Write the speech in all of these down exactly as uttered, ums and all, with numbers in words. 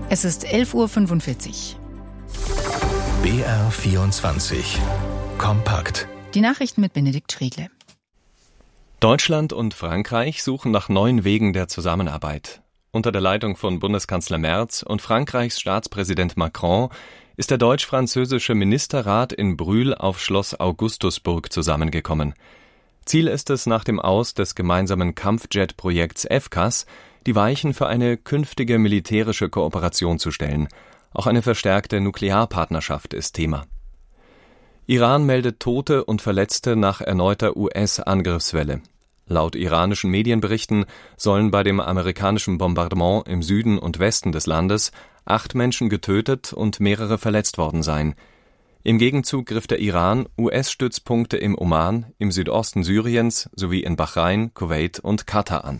Es ist elf Uhr fünfundvierzig. B R vierundzwanzig. Kompakt. Die Nachrichten mit Benedikt Schriedle. Deutschland und Frankreich suchen nach neuen Wegen der Zusammenarbeit. Unter der Leitung von Bundeskanzler Merz und Frankreichs Staatspräsident Macron ist der deutsch-französische Ministerrat in Brühl auf Schloss Augustusburg zusammengekommen. Ziel ist es, nach dem Aus des gemeinsamen Kampfjet-Projekts F C A S die Weichen für eine künftige militärische Kooperation zu stellen. Auch eine verstärkte Nuklearpartnerschaft ist Thema. Iran meldet Tote und Verletzte nach erneuter U S-Angriffswelle. Laut iranischen Medienberichten sollen bei dem amerikanischen Bombardement im Süden und Westen des Landes acht Menschen getötet und mehrere verletzt worden sein. Im Gegenzug griff der Iran U S-Stützpunkte im Oman, im Südosten Syriens sowie in Bahrain, Kuwait und Katar an.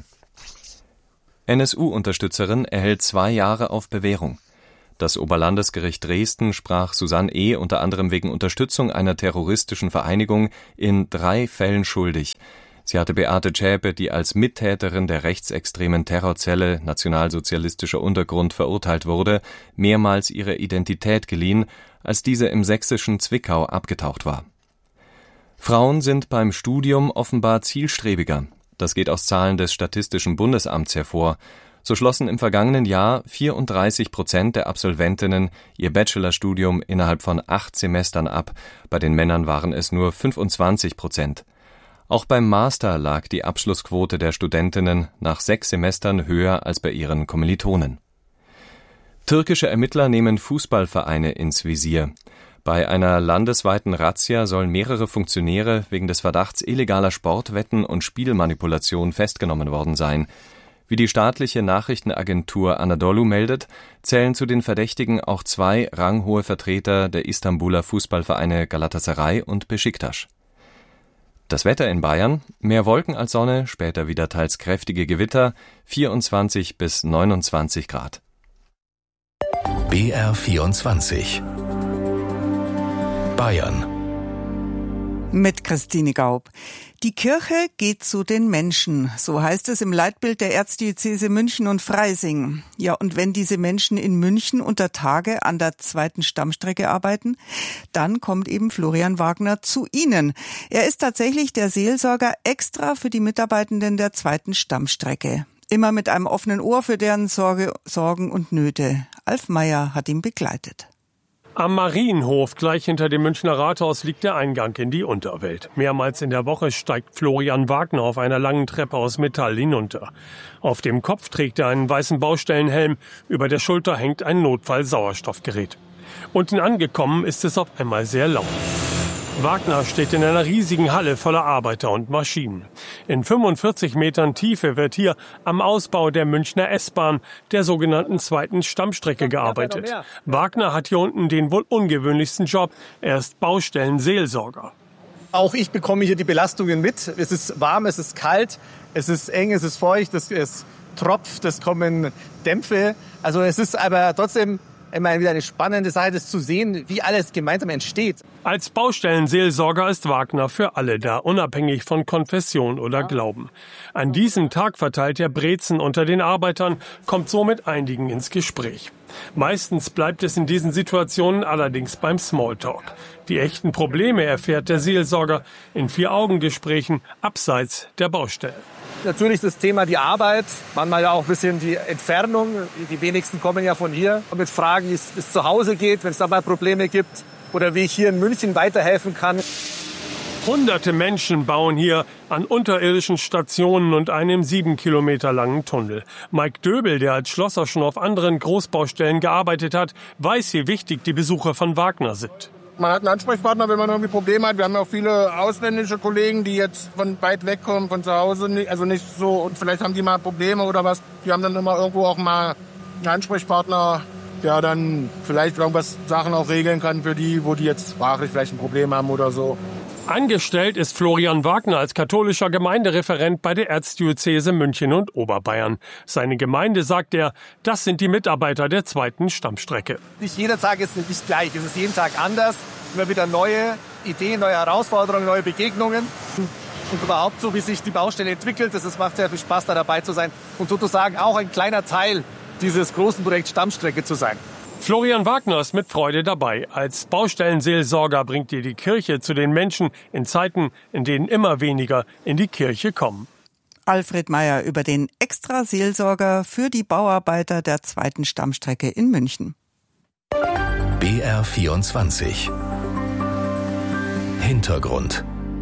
N S U-Unterstützerin erhält zwei Jahre auf Bewährung. Das Oberlandesgericht Dresden sprach Susanne E. unter anderem wegen Unterstützung einer terroristischen Vereinigung in drei Fällen schuldig. Sie hatte Beate Zschäpe, die als Mittäterin der rechtsextremen Terrorzelle Nationalsozialistischer Untergrund verurteilt wurde, mehrmals ihre Identität geliehen, als diese im sächsischen Zwickau abgetaucht war. Frauen sind beim Studium offenbar zielstrebiger. Das geht aus Zahlen des Statistischen Bundesamts hervor. So schlossen im vergangenen Jahr vierunddreißig Prozent der Absolventinnen ihr Bachelorstudium innerhalb von acht Semestern ab. Bei den Männern waren es nur fünfundzwanzig Prozent. Auch beim Master lag die Abschlussquote der Studentinnen nach sechs Semestern höher als bei ihren Kommilitonen. Türkische Ermittler nehmen Fußballvereine ins Visier. Bei einer landesweiten Razzia sollen mehrere Funktionäre wegen des Verdachts illegaler Sportwetten und Spielmanipulation festgenommen worden sein. Wie die staatliche Nachrichtenagentur Anadolu meldet, zählen zu den Verdächtigen auch zwei ranghohe Vertreter der Istanbuler Fußballvereine Galatasaray und Beşiktaş. Das Wetter in Bayern: mehr Wolken als Sonne, später wieder teils kräftige Gewitter, vierundzwanzig bis neunundzwanzig Grad. B R vierundzwanzig. Bayern. Mit Christine Gaub. Die Kirche geht zu den Menschen, so heißt es im Leitbild der Erzdiözese München und Freising. Ja, und wenn diese Menschen in München unter Tage an der zweiten Stammstrecke arbeiten, dann kommt eben Florian Wagner zu ihnen. Er ist tatsächlich der Seelsorger extra für die Mitarbeitenden der zweiten Stammstrecke. Immer mit einem offenen Ohr für deren Sorge, Sorgen und Nöte. Alf Meyer hat ihn begleitet. Am Marienhof, gleich hinter dem Münchner Rathaus, liegt der Eingang in die Unterwelt. Mehrmals in der Woche steigt Florian Wagner auf einer langen Treppe aus Metall hinunter. Auf dem Kopf trägt er einen weißen Baustellenhelm, über der Schulter hängt ein Notfall-Sauerstoffgerät. Unten angekommen ist es auf einmal sehr laut. Wagner steht in einer riesigen Halle voller Arbeiter und Maschinen. In fünfundvierzig Metern Tiefe wird hier am Ausbau der Münchner S-Bahn, der sogenannten zweiten Stammstrecke, gearbeitet. Wagner hat hier unten den wohl ungewöhnlichsten Job. Er ist Baustellenseelsorger. Auch ich bekomme hier die Belastungen mit. Es ist warm, es ist kalt, es ist eng, es ist feucht, es, es tropft, es kommen Dämpfe. Also es ist aber trotzdem immer wieder eine spannende Sache, das zu sehen, wie alles gemeinsam entsteht. Als Baustellenseelsorger ist Wagner für alle da, unabhängig von Konfession oder Glauben. An diesem Tag verteilt er Brezen unter den Arbeitern, kommt so mit einigen ins Gespräch. Meistens bleibt es in diesen Situationen allerdings beim Smalltalk. Die echten Probleme erfährt der Seelsorger in Vier-Augen-Gesprächen abseits der Baustelle. Natürlich das Thema die Arbeit, manchmal ja auch ein bisschen die Entfernung. Die wenigsten kommen ja von hier. Und mit Fragen, wie es, es zu Hause geht, wenn es da mal Probleme gibt oder wie ich hier in München weiterhelfen kann. Hunderte Menschen bauen hier an unterirdischen Stationen und einem sieben Kilometer langen Tunnel. Mike Döbel, der als Schlosser schon auf anderen Großbaustellen gearbeitet hat, weiß, wie wichtig die Besucher von Wagner sind. Man hat einen Ansprechpartner, wenn man irgendwie Probleme hat. Wir haben ja auch viele ausländische Kollegen, die jetzt von weit weg kommen, von zu Hause, also nicht so, und vielleicht haben die mal Probleme oder was. Die haben dann immer irgendwo auch mal einen Ansprechpartner, der dann vielleicht irgendwas Sachen auch regeln kann für die, wo die jetzt sprachlich vielleicht ein Problem haben oder so. Angestellt ist Florian Wagner als katholischer Gemeindereferent bei der Erzdiözese München und Oberbayern. Seine Gemeinde, sagt er, das sind die Mitarbeiter der zweiten Stammstrecke. Nicht jeder Tag ist nicht gleich, es ist jeden Tag anders. Immer wieder neue Ideen, neue Herausforderungen, neue Begegnungen. Und überhaupt so, wie sich die Baustelle entwickelt, das macht sehr viel Spaß, da dabei zu sein. Und sozusagen auch ein kleiner Teil dieses großen Projekt Stammstrecke zu sein. Florian Wagner ist mit Freude dabei. Als Baustellenseelsorger bringt ihr die Kirche zu den Menschen in Zeiten, in denen immer weniger in die Kirche kommen. Alfred Meyer über den Extra-Seelsorger für die Bauarbeiter der zweiten Stammstrecke in München. B R vierundzwanzig. Hintergrund.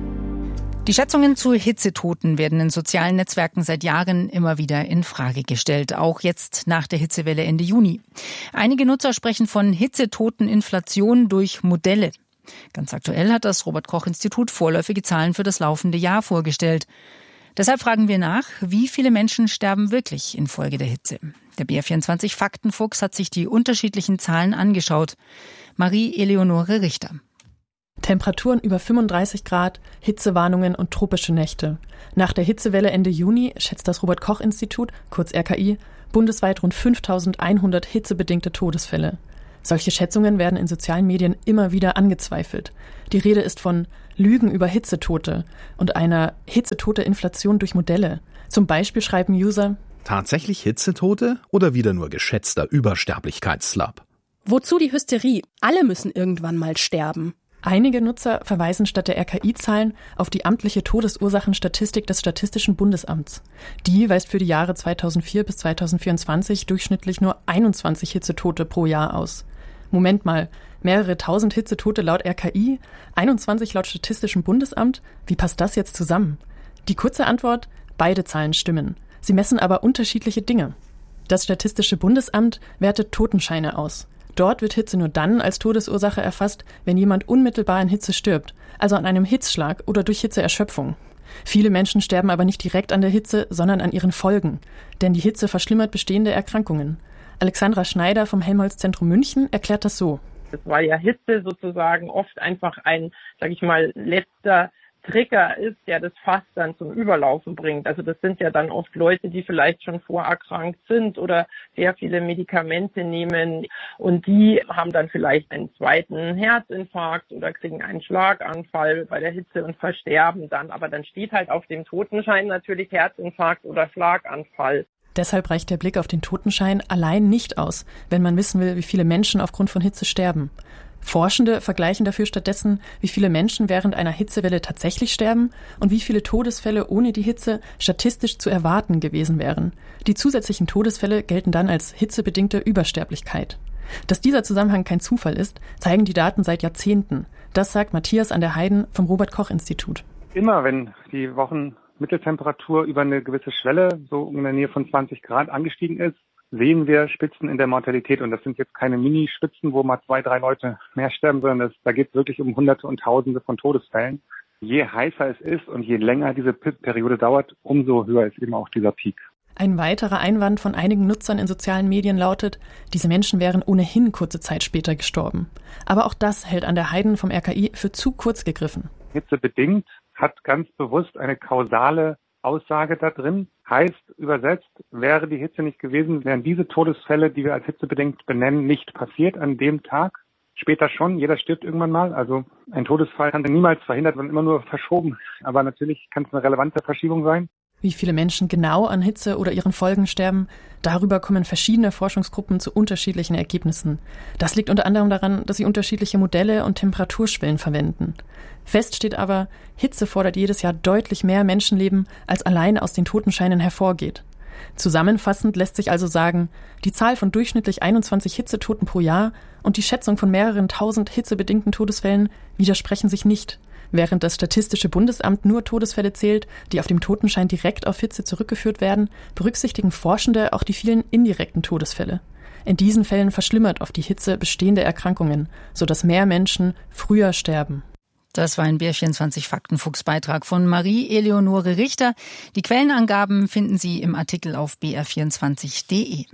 Die Schätzungen zu Hitzetoten werden in sozialen Netzwerken seit Jahren immer wieder in Frage gestellt, auch jetzt nach der Hitzewelle Ende Juni. Einige Nutzer sprechen von Hitzetoteninflation durch Modelle. Ganz aktuell hat das Robert-Koch-Institut vorläufige Zahlen für das laufende Jahr vorgestellt. Deshalb fragen wir nach, wie viele Menschen sterben wirklich infolge der Hitze? Der B R vierundzwanzig Faktenfuchs hat sich die unterschiedlichen Zahlen angeschaut. Marie-Eleonore Richter. Temperaturen über fünfunddreißig Grad, Hitzewarnungen und tropische Nächte. Nach der Hitzewelle Ende Juni schätzt das Robert-Koch-Institut, kurz R K I, bundesweit rund fünftausendeinhundert hitzebedingte Todesfälle. Solche Schätzungen werden in sozialen Medien immer wieder angezweifelt. Die Rede ist von Lügen über Hitzetote und einer Hitzetote-Inflation durch Modelle. Zum Beispiel schreiben User: Tatsächlich Hitzetote oder wieder nur geschätzter Übersterblichkeitsslab? Wozu die Hysterie? Alle müssen irgendwann mal sterben. Einige Nutzer verweisen statt der R K I-Zahlen auf die amtliche Todesursachenstatistik des Statistischen Bundesamts. Die weist für die Jahre zweitausendvier bis zweitausendvierundzwanzig durchschnittlich nur einundzwanzig Hitzetote pro Jahr aus. Moment mal, mehrere tausend Hitzetote laut R K I, einundzwanzig laut Statistischem Bundesamt? Wie passt das jetzt zusammen? Die kurze Antwort: Beide Zahlen stimmen. Sie messen aber unterschiedliche Dinge. Das Statistische Bundesamt wertet Totenscheine aus. Dort wird Hitze nur dann als Todesursache erfasst, wenn jemand unmittelbar an Hitze stirbt, also an einem Hitzschlag oder durch Hitzeerschöpfung. Viele Menschen sterben aber nicht direkt an der Hitze, sondern an ihren Folgen. Denn die Hitze verschlimmert bestehende Erkrankungen. Alexandra Schneider vom Helmholtz-Zentrum München erklärt das so. Weil ja Hitze sozusagen oft einfach ein, sag ich mal, letzter Trigger ist, der das Fass dann zum Überlaufen bringt. Also das sind ja dann oft Leute, die vielleicht schon vorerkrankt sind oder sehr viele Medikamente nehmen und die haben dann vielleicht einen zweiten Herzinfarkt oder kriegen einen Schlaganfall bei der Hitze und versterben dann. Aber dann steht halt auf dem Totenschein natürlich Herzinfarkt oder Schlaganfall. Deshalb reicht der Blick auf den Totenschein allein nicht aus, wenn man wissen will, wie viele Menschen aufgrund von Hitze sterben. Forschende vergleichen dafür stattdessen, wie viele Menschen während einer Hitzewelle tatsächlich sterben und wie viele Todesfälle ohne die Hitze statistisch zu erwarten gewesen wären. Die zusätzlichen Todesfälle gelten dann als hitzebedingte Übersterblichkeit. Dass dieser Zusammenhang kein Zufall ist, zeigen die Daten seit Jahrzehnten. Das sagt Matthias an der Heiden vom Robert-Koch-Institut. Immer wenn die Wochenmitteltemperatur über eine gewisse Schwelle, so in der Nähe von zwanzig Grad, angestiegen ist, sehen wir Spitzen in der Mortalität. Und das sind jetzt keine Mini-Spitzen, wo mal zwei, drei Leute mehr sterben, sondern das, da geht es wirklich um Hunderte und Tausende von Todesfällen. Je heißer es ist und je länger diese Periode dauert, umso höher ist eben auch dieser Peak. Ein weiterer Einwand von einigen Nutzern in sozialen Medien lautet, diese Menschen wären ohnehin kurze Zeit später gestorben. Aber auch das hält an der Heiden vom R K I für zu kurz gegriffen. Hitzebedingt hat ganz bewusst eine kausale Aussage da drin. Heißt übersetzt, wäre die Hitze nicht gewesen, wären diese Todesfälle, die wir als hitzebedingt benennen, nicht passiert an dem Tag. Später schon, jeder stirbt irgendwann mal. Also ein Todesfall kann niemals verhindert werden, immer nur verschoben. Aber natürlich kann es eine relevante Verschiebung sein. Wie viele Menschen genau an Hitze oder ihren Folgen sterben, darüber kommen verschiedene Forschungsgruppen zu unterschiedlichen Ergebnissen. Das liegt unter anderem daran, dass sie unterschiedliche Modelle und Temperaturschwellen verwenden. Fest steht aber, Hitze fordert jedes Jahr deutlich mehr Menschenleben, als allein aus den Totenscheinen hervorgeht. Zusammenfassend lässt sich also sagen, die Zahl von durchschnittlich einundzwanzig Hitzetoten pro Jahr und die Schätzung von mehreren tausend hitzebedingten Todesfällen widersprechen sich nicht. Während das Statistische Bundesamt nur Todesfälle zählt, die auf dem Totenschein direkt auf Hitze zurückgeführt werden, berücksichtigen Forschende auch die vielen indirekten Todesfälle. In diesen Fällen verschlimmert oft die Hitze bestehende Erkrankungen, sodass mehr Menschen früher sterben. Das war ein B R vierundzwanzig Faktenfuchs-Beitrag von Marie-Eleonore Richter. Die Quellenangaben finden Sie im Artikel auf b r vierundzwanzig punkt d e.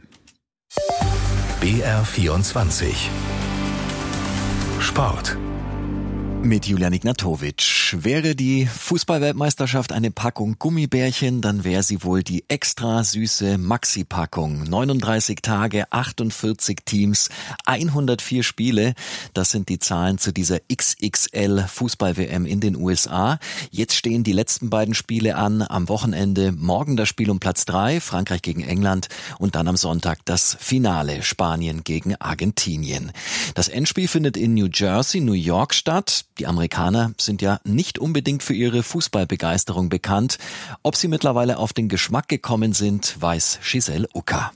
B R vierundzwanzig Sport. Mit Julian Ignatowitsch. Wäre die Fußball-Weltmeisterschaft eine Packung Gummibärchen, dann wäre sie wohl die extra süße Maxi-Packung. neununddreißig Tage, achtundvierzig Teams, hundertvier Spiele. Das sind die Zahlen zu dieser X X L-Fußball-W M in den U S A. Jetzt stehen die letzten beiden Spiele an. Am Wochenende morgen das Spiel um Platz drei, Frankreich gegen England. Und dann am Sonntag das Finale, Spanien gegen Argentinien. Das Endspiel findet in New Jersey, New York statt. Die Amerikaner sind ja nicht unbedingt für ihre Fußballbegeisterung bekannt. Ob sie mittlerweile auf den Geschmack gekommen sind, weiß Giselle Ucker.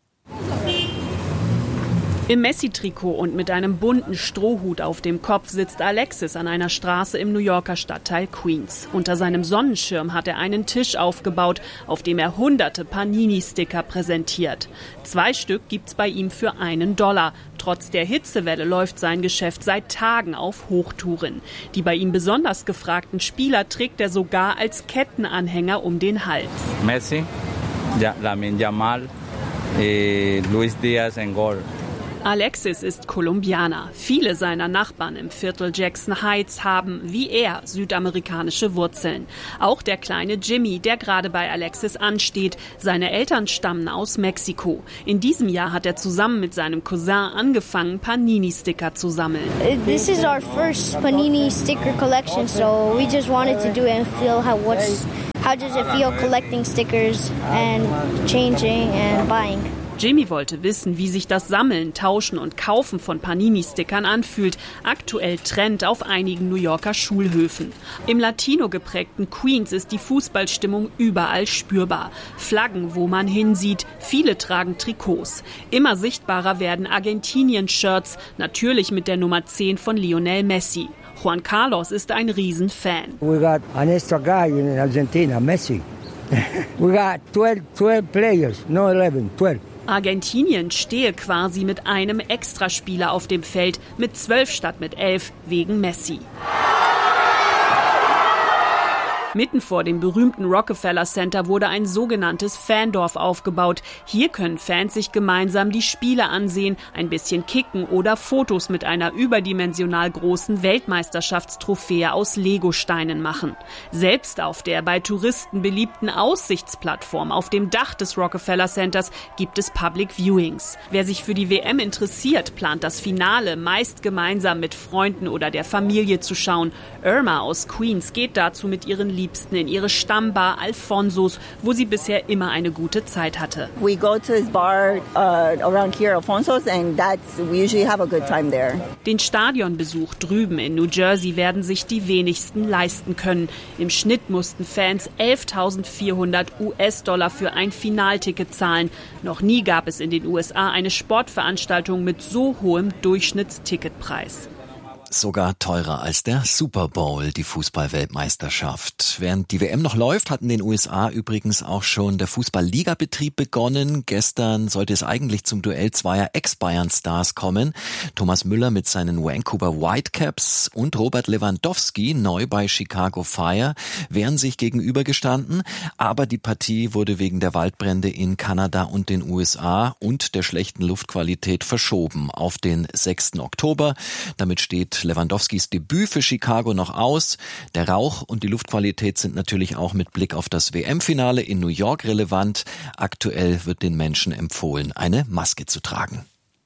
Im Messi-Trikot und mit einem bunten Strohhut auf dem Kopf sitzt Alexis an einer Straße im New Yorker Stadtteil Queens. Unter seinem Sonnenschirm hat er einen Tisch aufgebaut, auf dem er hunderte Panini-Sticker präsentiert. Zwei Stück gibt's bei ihm für einen Dollar. Trotz der Hitzewelle läuft sein Geschäft seit Tagen auf Hochtouren. Die bei ihm besonders gefragten Spieler trägt er sogar als Kettenanhänger um den Hals. Messi, ja, Lamine Yamal, eh, Luis Diaz en Gol. Alexis ist Kolumbianer. Viele seiner Nachbarn im Viertel Jackson Heights haben, wie er, südamerikanische Wurzeln. Auch der kleine Jimmy, der gerade bei Alexis ansteht. Seine Eltern stammen aus Mexiko. In diesem Jahr hat er zusammen mit seinem Cousin angefangen, Panini-Sticker zu sammeln. This is our first Panini sticker collection, so we just wanted to do it and feel how what's how does it feel collecting stickers and changing and buying. Jimmy wollte wissen, wie sich das Sammeln, Tauschen und Kaufen von Panini-Stickern anfühlt. Aktuell Trend auf einigen New Yorker Schulhöfen. Im Latino geprägten Queens ist die Fußballstimmung überall spürbar. Flaggen, wo man hinsieht. Viele tragen Trikots. Immer sichtbarer werden Argentinien-Shirts, natürlich mit der Nummer zehn von Lionel Messi. Juan Carlos ist ein Riesenfan. We got an extra guy in Argentina, Messi. We got twelve, twelve players, no eleven, twelve. Argentinien stehe quasi mit einem Extraspieler auf dem Feld, mit zwölf statt mit elf, wegen Messi. Mitten vor dem berühmten Rockefeller Center wurde ein sogenanntes Fandorf aufgebaut. Hier können Fans sich gemeinsam die Spiele ansehen, ein bisschen kicken oder Fotos mit einer überdimensional großen Weltmeisterschaftstrophäe aus Legosteinen machen. Selbst auf der bei Touristen beliebten Aussichtsplattform auf dem Dach des Rockefeller Centers gibt es Public Viewings. Wer sich für die W M interessiert, plant das Finale meist gemeinsam mit Freunden oder der Familie zu schauen. Irma aus Queens geht dazu mit ihren Liebsten in ihre Stammbar Alfonsos, wo sie bisher immer eine gute Zeit hatte. We go to this bar uh, around here, Alfonsos, and that's we usually have a good time there. Den Stadionbesuch drüben in New Jersey werden sich die wenigsten leisten können. Im Schnitt mussten Fans elftausendvierhundert U S-Dollar für ein Finalticket zahlen. Noch nie gab es in den U S A eine Sportveranstaltung mit so hohem Durchschnittsticketpreis. Sogar teurer als der Super Bowl, die Fußball-Weltmeisterschaft. Während die W M noch läuft, hat in den U S A übrigens auch schon der Fußball-Liga-Betrieb begonnen. Gestern sollte es eigentlich zum Duell zweier Ex-Bayern-Stars kommen. Thomas Müller mit seinen Vancouver Whitecaps und Robert Lewandowski, neu bei Chicago Fire, wären sich gegenübergestanden. Aber die Partie wurde wegen der Waldbrände in Kanada und den U S A und der schlechten Luftqualität verschoben auf den sechsten Oktober. Damit steht Lewandowskis Debüt für Chicago noch aus. Der Rauch und die Luftqualität sind natürlich auch mit Blick auf das W M-Finale in New York relevant. Aktuell wird den Menschen empfohlen, eine Maske zu tragen.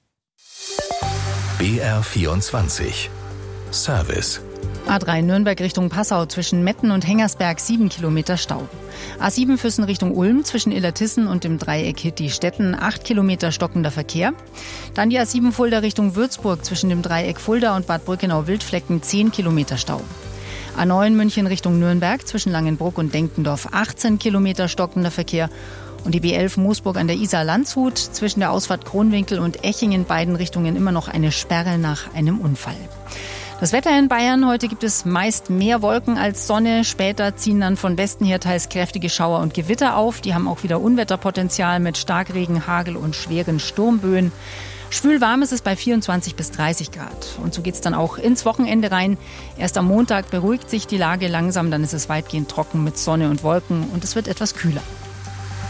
B R vierundzwanzig Service. A drei Nürnberg Richtung Passau zwischen Metten und Hengersberg sieben Kilometer Stau. A sieben Füssen Richtung Ulm zwischen Illertissen und dem Dreieck Hitti-Stetten acht Kilometer stockender Verkehr. Dann die A sieben Fulda Richtung Würzburg zwischen dem Dreieck Fulda und Bad Brückenau-Wildflecken zehn Kilometer Stau. A neun München Richtung Nürnberg zwischen Langenbruck und Denkendorf achtzehn Kilometer stockender Verkehr. Und die B elf Moosburg an der Isar-Landshut zwischen der Ausfahrt Kronwinkel und Eching in beiden Richtungen immer noch eine Sperre nach einem Unfall. Das Wetter in Bayern, heute gibt es meist mehr Wolken als Sonne. Später ziehen dann von Westen her teils kräftige Schauer und Gewitter auf. Die haben auch wieder Unwetterpotenzial mit Starkregen, Hagel und schweren Sturmböen. Schwül warm ist es bei vierundzwanzig bis dreißig Grad. Und so geht's dann auch ins Wochenende rein. Erst am Montag beruhigt sich die Lage langsam, dann ist es weitgehend trocken mit Sonne und Wolken und es wird etwas kühler.